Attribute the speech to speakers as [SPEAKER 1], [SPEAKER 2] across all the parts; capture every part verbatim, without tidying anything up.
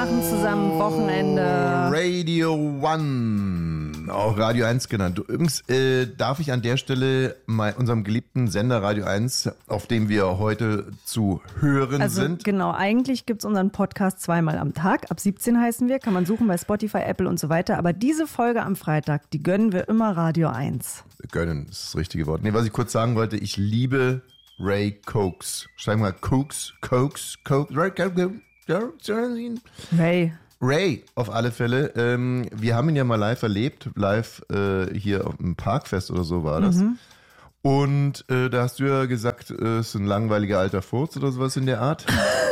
[SPEAKER 1] machen zusammen Wochenende.
[SPEAKER 2] Radio One, auch Radio eins genannt. Übrigens äh, darf ich an der Stelle mal unserem geliebten Sender Radio eins, auf dem wir heute zu hören
[SPEAKER 1] also,
[SPEAKER 2] sind.
[SPEAKER 1] Genau, eigentlich gibt es unseren Podcast zweimal am Tag. Ab siebzehn heißen wir, kann man suchen bei Spotify, Apple und so weiter. Aber diese Folge am Freitag, die gönnen wir immer Radio eins.
[SPEAKER 2] Gönnen, das ist das richtige Wort. Nee, was ich kurz sagen wollte, ich liebe Ray Cokes. Schreib mal Cokes, Cokes, Cokes, Ray Cokes.
[SPEAKER 1] Ray.
[SPEAKER 2] Ray, auf alle Fälle. Ähm, wir haben ihn ja mal live erlebt, live äh, hier auf dem Parkfest oder so war das. Mhm. Und äh, da hast du ja gesagt, es äh, ist ein langweiliger alter Furz oder sowas in der Art.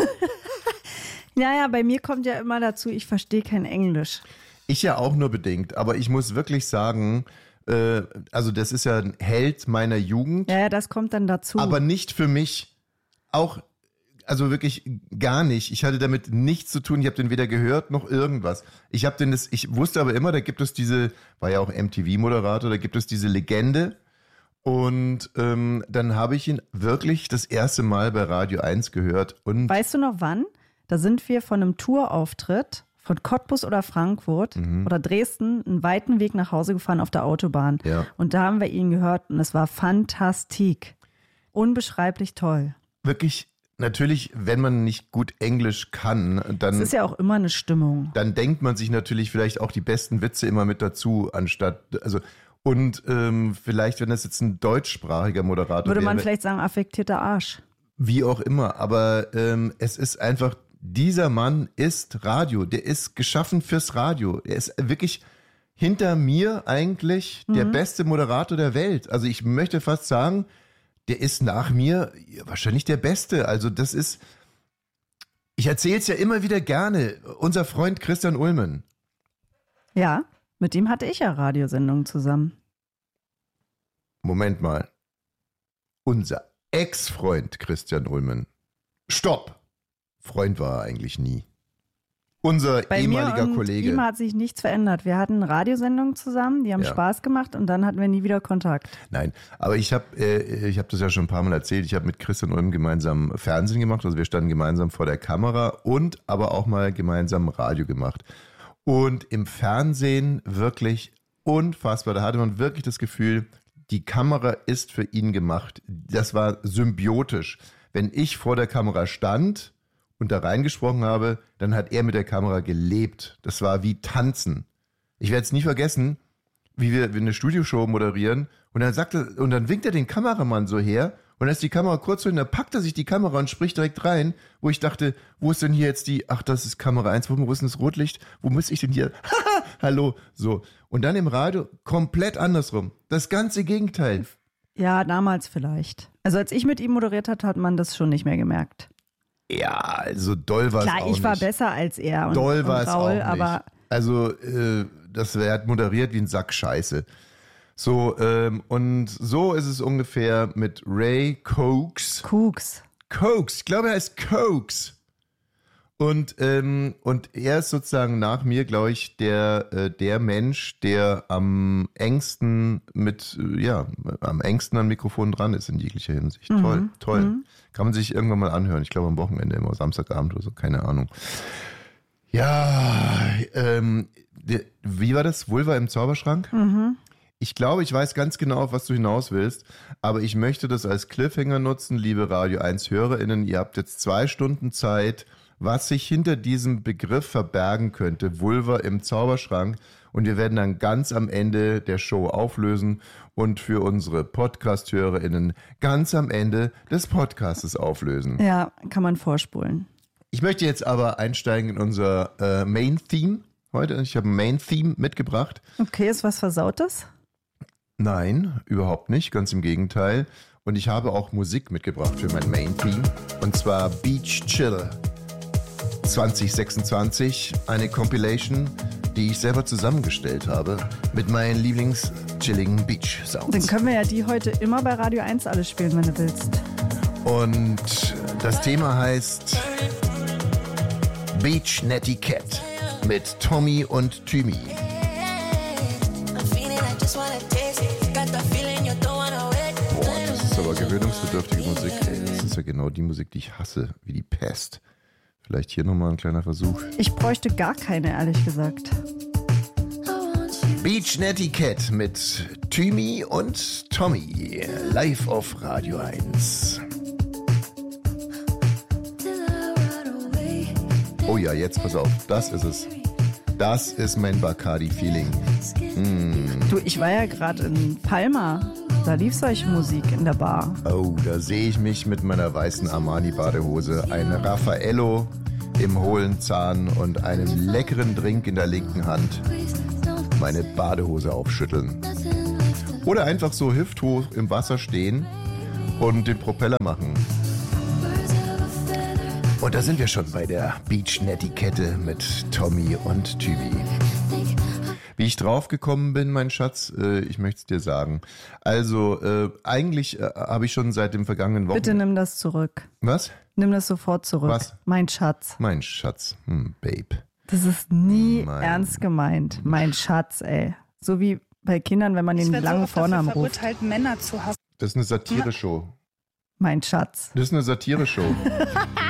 [SPEAKER 1] Ja, ja, bei mir kommt ja immer dazu, ich verstehe kein Englisch.
[SPEAKER 2] Ich ja auch nur bedingt, aber ich muss wirklich sagen, äh, also das ist ja ein Held meiner Jugend.
[SPEAKER 1] Ja, ja, das kommt dann dazu.
[SPEAKER 2] Aber nicht für mich. Auch Also wirklich gar nicht. Ich hatte damit nichts zu tun. Ich habe den weder gehört noch irgendwas. Ich habe den das, ich wusste aber immer, da gibt es diese, war ja auch M T V-Moderator, da gibt es diese Legende. Und ähm, dann habe ich ihn wirklich das erste Mal bei Radio eins gehört. Und
[SPEAKER 1] weißt du noch wann? Da sind wir von einem Tourauftritt von Cottbus oder Frankfurt mhm. oder Dresden einen weiten Weg nach Hause gefahren auf der Autobahn.
[SPEAKER 2] Ja.
[SPEAKER 1] Und da haben wir ihn gehört und es war fantastik. Unbeschreiblich toll.
[SPEAKER 2] Wirklich. Natürlich, wenn man nicht gut Englisch kann, dann...
[SPEAKER 1] Das ist ja auch immer eine Stimmung.
[SPEAKER 2] Dann denkt man sich natürlich vielleicht auch die besten Witze immer mit dazu, anstatt... also Und ähm, vielleicht, wenn das jetzt ein deutschsprachiger Moderator
[SPEAKER 1] würde
[SPEAKER 2] wäre...
[SPEAKER 1] man vielleicht sagen, affektierter Arsch.
[SPEAKER 2] Wie auch immer, aber ähm, es ist einfach... Dieser Mann ist Radio, der ist geschaffen fürs Radio. Er ist wirklich hinter mir eigentlich mhm. der beste Moderator der Welt. Also ich möchte fast sagen... Der ist nach mir wahrscheinlich der Beste. Also das ist, ich erzähle es ja immer wieder gerne, unser Freund Christian Ullmann.
[SPEAKER 1] Ja, mit dem hatte ich ja Radiosendungen zusammen.
[SPEAKER 2] Moment mal. Unser Ex-Freund Christian Ullmann. Stopp! Freund war er eigentlich nie. Unser
[SPEAKER 1] Bei
[SPEAKER 2] ehemaliger
[SPEAKER 1] mir und
[SPEAKER 2] Kollege.
[SPEAKER 1] Ihm hat sich nichts verändert. Wir hatten Radiosendungen zusammen, die haben
[SPEAKER 2] ja.
[SPEAKER 1] Spaß gemacht und dann hatten wir nie wieder Kontakt.
[SPEAKER 2] Nein, aber ich habe äh, ich hab das ja schon ein paar Mal erzählt. Ich habe mit Christian Ulm gemeinsam Fernsehen gemacht. Also wir standen gemeinsam vor der Kamera und aber auch mal gemeinsam Radio gemacht. Und im Fernsehen wirklich unfassbar. Da hatte man wirklich das Gefühl, die Kamera ist für ihn gemacht. Das war symbiotisch. Wenn ich vor der Kamera stand und da reingesprochen habe, dann hat er mit der Kamera gelebt. Das war wie Tanzen. Ich werde es nie vergessen, wie wir eine Studioshow moderieren und dann sagt er, und dann winkt er den Kameramann so her und dann ist die Kamera kurz und dann packt er sich die Kamera und spricht direkt rein, wo ich dachte, wo ist denn hier jetzt die, ach, das ist Kamera eins, wo, wo ist denn das Rotlicht? Wo muss ich denn hier? Haha, hallo, so. Und dann im Radio komplett andersrum. Das ganze Gegenteil.
[SPEAKER 1] Ja, damals vielleicht. Also als ich mit ihm moderiert habe, hat man das schon nicht mehr gemerkt.
[SPEAKER 2] Ja, also doll war es auch nicht.
[SPEAKER 1] Klar, ich war besser als er und,
[SPEAKER 2] doll war
[SPEAKER 1] und
[SPEAKER 2] es
[SPEAKER 1] Raul,
[SPEAKER 2] auch nicht.
[SPEAKER 1] aber
[SPEAKER 2] also äh, das, er hat moderiert wie ein Sack Scheiße. So, ähm, und so ist es ungefähr mit Ray Cokes.
[SPEAKER 1] Cooks.
[SPEAKER 2] Cokes, ich glaube, er heißt Cokes. Und, ähm, und er ist sozusagen nach mir, glaube ich, der, äh, der Mensch, der am engsten mit, äh, ja, am engsten am Mikrofon dran ist in jeglicher Hinsicht. Mhm. Toll, toll. Mhm. Kann man sich irgendwann mal anhören. Ich glaube am Wochenende immer, Samstagabend oder so, keine Ahnung. Ja, ähm, der, wie war das? Vulva im Zauberschrank?
[SPEAKER 1] Mhm.
[SPEAKER 2] Ich glaube, ich weiß ganz genau, auf was du hinaus willst, aber ich möchte das als Cliffhanger nutzen, liebe Radio eins HörerInnen. Ihr habt jetzt zwei Stunden Zeit, was sich hinter diesem Begriff verbergen könnte, Vulva im Zauberschrank. Und wir werden dann ganz am Ende der Show auflösen und für unsere Podcast-HörerInnen ganz am Ende des Podcastes auflösen.
[SPEAKER 1] Ja, kann man vorspulen.
[SPEAKER 2] Ich möchte jetzt aber einsteigen in unser äh, Main-Theme heute. Ich habe ein Main-Theme mitgebracht.
[SPEAKER 1] Okay, ist was Versautes?
[SPEAKER 2] Nein, überhaupt nicht, ganz im Gegenteil. Und ich habe auch Musik mitgebracht für mein Main-Theme. Und zwar Beach Chill zwanzig sechsundzwanzig, eine Compilation, die ich selber zusammengestellt habe mit meinen Lieblings-chilligen Beach-Sounds.
[SPEAKER 1] Dann können wir ja die heute immer bei Radio eins alle spielen, wenn du willst.
[SPEAKER 2] Und das Thema heißt Beach Netiquette mit Tommy und Thymi. Boah, das ist aber gewöhnungsbedürftige Musik. Ey, das ist ja genau die Musik, die ich hasse, wie die Pest. Vielleicht hier nochmal ein kleiner Versuch.
[SPEAKER 1] Ich bräuchte gar keine, ehrlich gesagt.
[SPEAKER 2] Beach Netiquette mit Thymi und Tommy. Live auf Radio eins. Oh ja, jetzt pass auf. Das ist es. Das ist mein Bacardi-Feeling. Mm.
[SPEAKER 1] Du, ich war ja gerade in Palma. Da lief solche Musik in der Bar.
[SPEAKER 2] Oh, da sehe ich mich mit meiner weißen Armani-Badehose, ein Raffaello im hohlen Zahn und einem leckeren Drink in der linken Hand meine Badehose aufschütteln. Oder einfach so hüfthoch im Wasser stehen und den Propeller machen. Und da sind wir schon bei der Beach-Netiquette mit Tommy und Thymi. Wie ich draufgekommen bin, mein Schatz, äh, ich möchte es dir sagen. Also, äh, eigentlich äh, habe ich schon seit dem vergangenen Wochenende...
[SPEAKER 1] Bitte nimm das zurück.
[SPEAKER 2] Was?
[SPEAKER 1] Nimm das sofort zurück.
[SPEAKER 2] Was?
[SPEAKER 1] Mein Schatz.
[SPEAKER 2] Mein Schatz, hm, Babe.
[SPEAKER 1] Das ist nie
[SPEAKER 2] Mein-
[SPEAKER 1] ernst gemeint. Mein Schatz, ey. So wie bei Kindern, wenn man den
[SPEAKER 3] Ich werde so
[SPEAKER 1] langen
[SPEAKER 3] oft dafür
[SPEAKER 1] Vornamen ruft.
[SPEAKER 3] verurteilt, Männer zu hassen.
[SPEAKER 2] Das ist eine Satire-Show.
[SPEAKER 1] Mein Schatz.
[SPEAKER 2] Das ist eine Satire-Show.